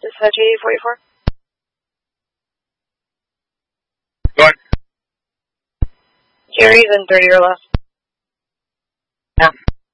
Dispatch 8044. Go ahead. Jerry's in 30 or less. Mark.